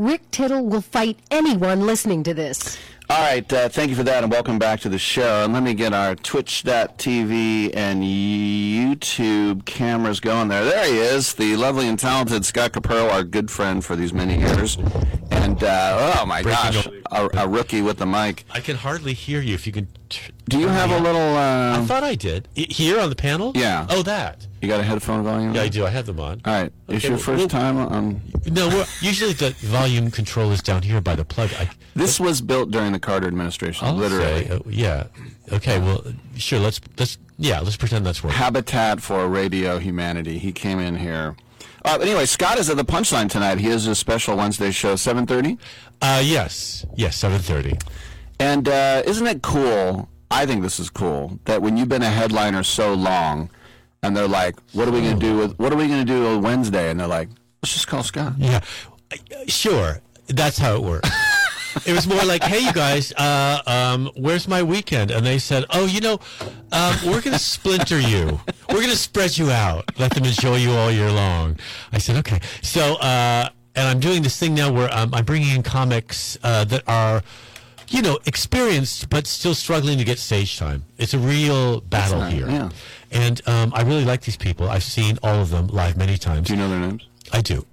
Rick Tittle will fight anyone listening to this. All right, thank you for that, and welcome back to the show. And let me get our Twitch.tv and YouTube cameras going there. There he is, the lovely and talented Scott Capurro, our good friend for these many years. And, oh my gosh, a rookie with the mic. I can hardly hear you if you can... Do you have a little... I thought I did. Here on the panel? Yeah. Oh, that. You got a headphone volume? Yeah, I do. I have them on. All right. It's your first time on... No, usually the volume control is down here by the plug. This was built during the Carter administration, literally. Yeah. Okay, well, sure, let's pretend that's working. Habitat for Radio Humanity. He came in here. Anyway, Scott is at the Punchline tonight. He has a special Wednesday show, 7:30? Yes, 7:30. And isn't it cool, I think this is cool, that when you've been a headliner so long, and they're like, what are we going to do on Wednesday? And they're like, let's just call Scott. Yeah, sure. That's how it works. It was more like, hey, you guys, where's my weekend? And they said, oh, we're going to splinter you. We're going to spread you out. Let them enjoy you all year long. I said, okay. So, and I'm doing this thing now where I'm bringing in comics that are, experienced but still struggling to get stage time. It's a real battle here. Yeah. And I really like these people. I've seen all of them live many times. Do you know their names? I do.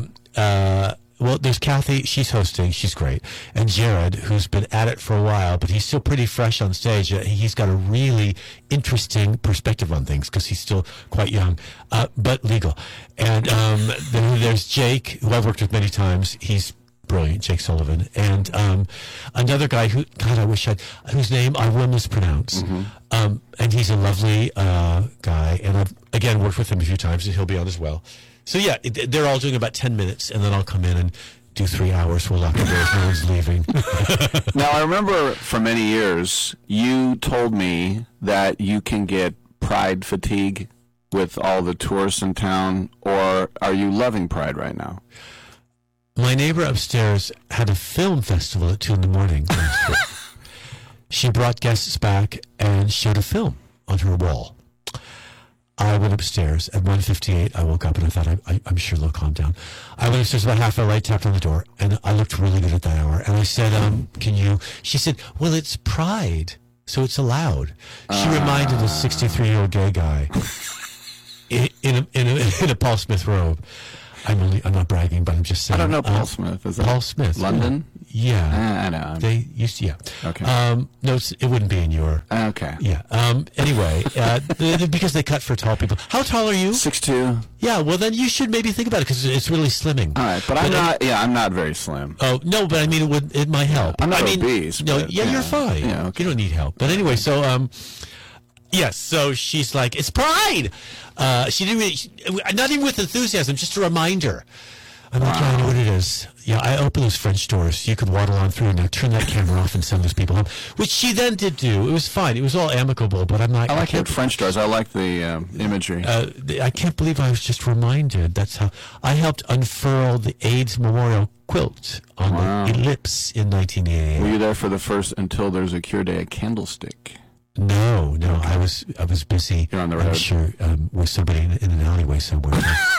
Well, there's Kathy. She's hosting. She's great. And Jared, who's been at it for a while, but he's still pretty fresh on stage. He's got a really interesting perspective on things because he's still quite young, but legal. And then there's Jake, who I've worked with many times. He's brilliant, Jake Sullivan. And another guy whose name I will mispronounce. Mm-hmm. And he's a lovely guy. And I've, again, worked with him a few times, and he'll be on as well. So, yeah, they're all doing about 10 minutes, and then I'll come in and do 3 hours. We'll lock the doors. No one's leaving. Now, I remember for many years, you told me that you can get pride fatigue with all the tourists in town, or are you loving Pride right now? My neighbor upstairs had a film festival at 2 in the morning last week. She brought guests back and showed a film on her wall. I went upstairs at 1:58. I woke up and I thought, I'm sure they'll calm down. I went upstairs about half an hour, tapped on the door, and I looked really good at that hour. And I said, can you? She said, well, it's Pride, so it's allowed. She reminded a 63-year-old gay guy in a Paul Smith robe. I'm not bragging, but I'm just saying. I don't know Paul Smith. Is that Paul Smith? London? Yeah. I know. They used to, yeah. Okay. No, it wouldn't be in your. Okay. Yeah. Anyway, because they cut for tall people. How tall are you? 6'2". Yeah. Well, then you should maybe think about it because it's really slimming. All right, but I'm not. I'm not very slim. Oh no, but I mean, it might help. I'm not obese. No, but, you're fine. Yeah, okay. You don't need help. But anyway, so yes. So she's like, it's Pride. She didn't really, not even with enthusiasm, just a reminder. I'm like, yeah, I know what it is. Yeah, I open those French doors. You could waddle on through and now turn that camera off and send those people home, which she then did do. It was fine. It was all amicable, but I'm like... I like the French doors. I like the imagery. I can't believe I was just reminded. That's how... I helped unfurl the AIDS Memorial quilt on the Ellipse in 1988. Were you there for the first Until There's a Cure Day, a candlestick? No. I was busy. You're on the road. I'm sure with somebody in an alleyway somewhere.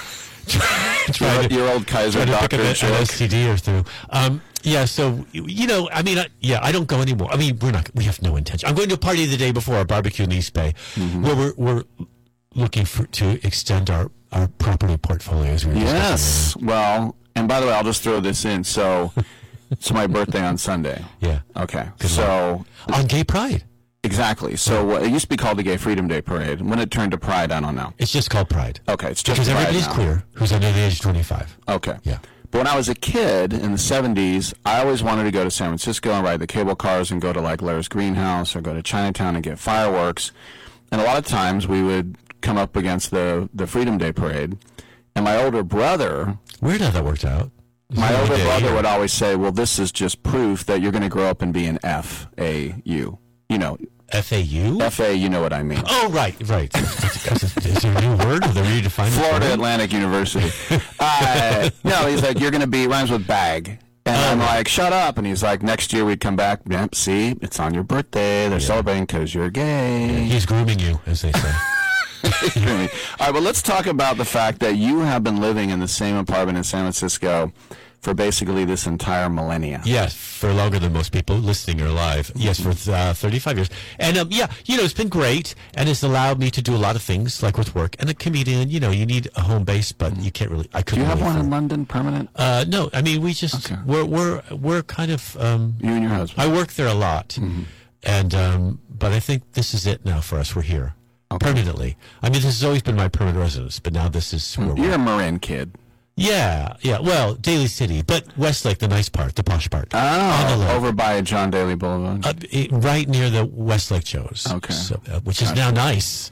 Your old Kaiser doctor an joke. STD or through. Yeah, so, I mean, I don't go anymore. I mean, we have no intention. I'm going to a party the day before, a barbecue in the East Bay, where we're looking to extend our property portfolios. Yes. Well, and by the way, I'll just throw this in. So, it's my birthday on Sunday. Yeah. Okay. Good so luck. On Gay Pride. Exactly. So it used to be called the Gay Freedom Day Parade. When it turned to Pride, I don't know. It's just called Pride. Okay, it's just because Pride everybody's now. queer who's under the age of 25. Okay. Yeah. But when I was a kid in the 70s, I always wanted to go to San Francisco and ride the cable cars and go to like Lair's Greenhouse or go to Chinatown and get fireworks. And a lot of times we would come up against the Freedom Day Parade. And my older brother... Weird how that worked out. My older brother would always say, well, this is just proof that you're going to grow up and be an F-A-U. You know... FAU? FA, you know what I mean. Oh, right. Is there a new word? Are they redefining Florida Atlantic University. No, he's like, you're going to be, rhymes with bag. And I'm like, shut up. And he's like, next year we'd come back. Yep, see, it's on your birthday. They're celebrating because you're gay. Yeah, he's grooming you, as they say. All right, well, let's talk about the fact that you have been living in the same apartment in San Francisco for basically this entire millennia. Yes, for longer than most people listening or live. Yes, for 35 years. And, it's been great, and it's allowed me to do a lot of things, like with work. And a comedian, you need a home base, but you can't really, I couldn't Do you have really one in afford- London, permanent? No, I mean, we just, Okay. we're kind of, You and your husband? I work there a lot. And, but I think this is it now for us. We're here. Permanently. I mean, this has always been my permanent residence, but now this is where You're we're. a Marin kid. Yeah. Well, Daly City, but Westlake, the nice part, the posh part. On the lake. Over by John Daly Boulevard. Right near the Westlake shows. Okay. So, which is now nice.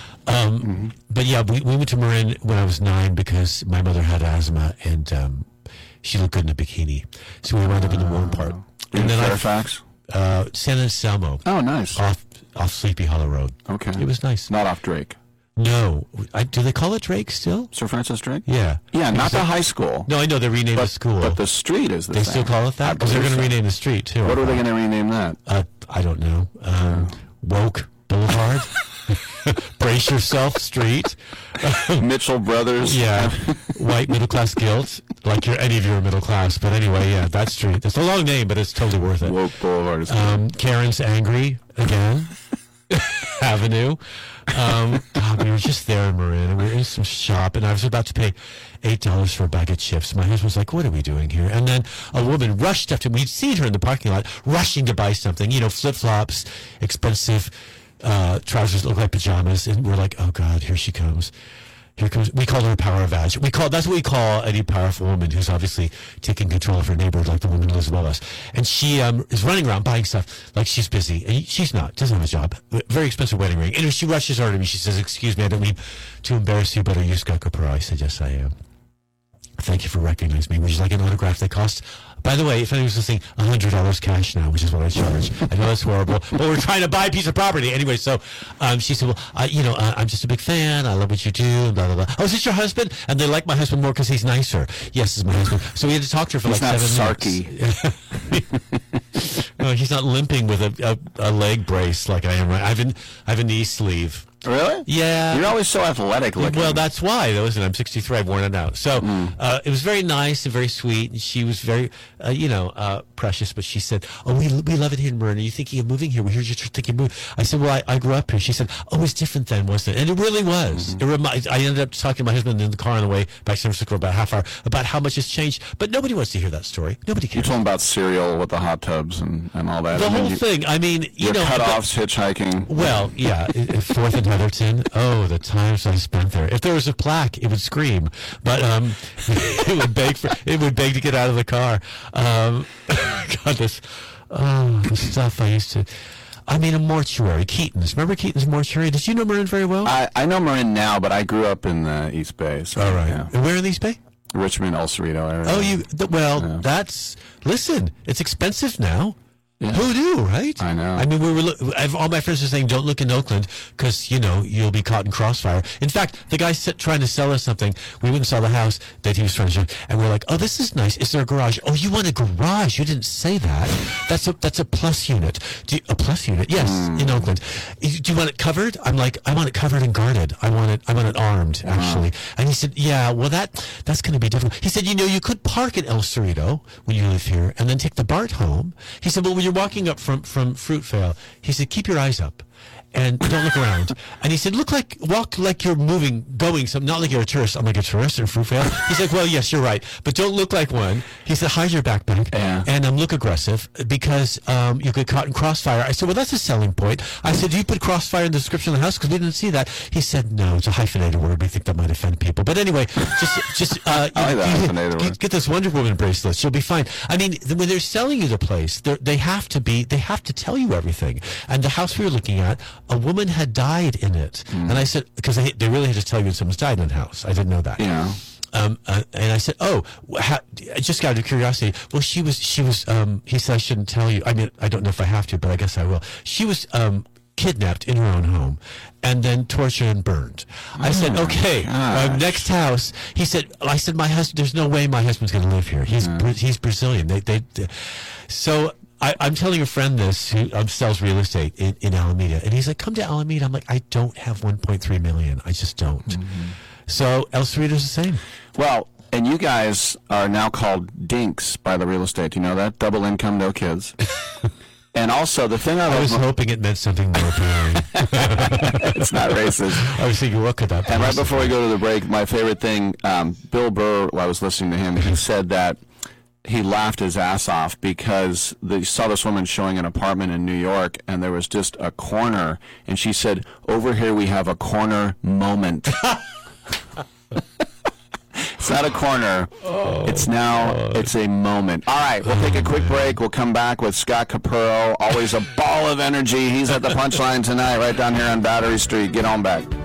But yeah, we went to Marin when I was 9 because my mother had asthma and she looked good in a bikini. So we wound up in the warm part. In then Fairfax? San Anselmo. Oh, nice. Off Sleepy Hollow Road. Okay. It was nice. Not off Drake. No. Do they call it Drake still? Sir Francis Drake? Yeah. Yeah, not the high school. No, I know they renamed the school. But the street is the They same. still call it I that? Because they're believe going to so. rename the street, too. What are they going to rename that? I don't know. Woke Boulevard. Brace Yourself Street. Mitchell Brothers. Yeah. White middle class guilt. Like any of you are middle class. But anyway, yeah, that street. It's a long name, but it's totally worth it. Woke Boulevard. Is Karen's Angry again. Avenue. God, we were just there in Marin, and we were in some shop, and I was about to pay $8 for a bag of chips. My husband was like, "What are we doing here?" And then a woman rushed up to me. We'd seen her in the parking lot, rushing to buy something. Flip-flops, expensive trousers that look like pajamas, and we're like, "Oh God, here she comes." Here comes. We call her a power badge. That's what we call any powerful woman who's obviously taking control of her neighborhood, like the woman who lives above us. And she is running around buying stuff like she's busy, and she's not. Doesn't have a job. Very expensive wedding ring. And she rushes over to me. She says, "Excuse me, I don't mean to embarrass you, but are you Scott Capurro?" I said, "Yes, I am. Thank you for recognizing me. Would you like an autograph that costs?" By the way, if anyone's listening, $100 cash now, which is what I charge. I know that's horrible, but we're trying to buy a piece of property. Anyway, so she said, "Well, I'm just a big fan. I love what you do, and blah, blah, blah." "Oh, is this your husband?" And they like my husband more because he's nicer. "Yes, this is my husband." So we had to talk to her for He's like not 7 minutes. No, he's not limping with a leg brace like I am. Right? I have a knee sleeve. Really? Yeah. You're always so athletic looking. Well, that's why, though, isn't it? I'm 63. I've worn it out. So it was very nice and very sweet. And she was very, precious. But she said, "Oh, we love it here in Marin. Are you thinking of moving here? We heard you're thinking of moving." I said, "Well, I grew up here." She said, "Oh, it's different then, wasn't it?" And it really was. I ended up talking to my husband in the car on the way back to San Francisco about a half hour about how much has changed. But nobody wants to hear that story. Nobody You cares. told him about cereal with the hot tubs and all that. The And then whole thing. I mean, Your cutoffs, hitchhiking. Well, yeah, 4th and Heatherton. Oh, the times I spent there. If there was a plaque, it would scream, but it would beg to get out of the car. God, the stuff I used to. I mean, a mortuary, Keaton's. Remember Keaton's mortuary? Did you know Marin very well? I know Marin now, but I grew up in the East Bay. So, All right. Yeah. And where in the East Bay? Richmond, El Cerrito area. Oh, that's. Listen, it's expensive now. Yeah. Who knew, right? I know. I mean, all my friends are saying, "Don't look in Oakland because you'll be caught in crossfire." In fact, the guy trying to sell us something, we wouldn't sell the house that he was trying to show, and we're like, "Oh, this is nice. Is there a garage?" "Oh, you want a garage? You didn't say that. That's a plus unit. A plus unit? Yes, in Oakland. Do you want it covered?" I'm like, "I want it covered and guarded. I want it armed, actually." And he said, "Yeah, well, that's going to be difficult." He said, "You could park at El Cerrito when you live here, and then take the BART home." He said, "Well, when you're walking up from Fruitvale," he said, "keep your eyes up and don't look around." And he said, walk like you're going, not like you're a tourist." I'm like, "A tourist in Fruitvale?" He's like, "Well, yes, you're right, but don't look like one." He said, "Hide your backpack and look aggressive because you get caught in crossfire." I said, "Well, that's a selling point." I said, "Do you put crossfire in the description of the house? Because we didn't see that." He said, "No, it's a hyphenated word. We think that might offend people." But anyway, just I like that hyphenated word. get this Wonder Woman bracelet. She'll be fine. I mean, when they're selling you the place, they have to tell you everything. And the house we were looking at, a woman had died in it. And I said, because they really had to tell you when someone's died in the house. I didn't know that. Yeah. And I said, "Oh, just out of curiosity." "Well, she was, he said I shouldn't tell you. I mean, I don't know if I have to, but I guess I will. She was, kidnapped in her own home and then tortured and burned." I said, "Okay, next house." I said, "My husband, there's no way my husband's going to live here. He's Brazilian." So I'm telling a friend this who sells real estate in Alameda, and he's like, "Come to Alameda." I'm like, "I don't have 1.3 million. I just don't." Mm-hmm. So El Cerrito's the same. Well, and you guys are now called dinks by the real estate. You know that? Double income, no kids. And also, the thing I was hoping it meant something more appealing. It's not racist. I was thinking, what could that be? And right before we go to the break, my favorite thing, Bill Burr, while I was listening to him, he said that he laughed his ass off because he saw this woman showing an apartment in New York, and there was just a corner, and she said, "Over here we have a corner moment." It's not a corner. It's a moment. All right, we'll take a quick break. We'll come back with Scott Capurro. Always a ball of energy. He's at the Punchline tonight, right down here on Battery Street. Get on back.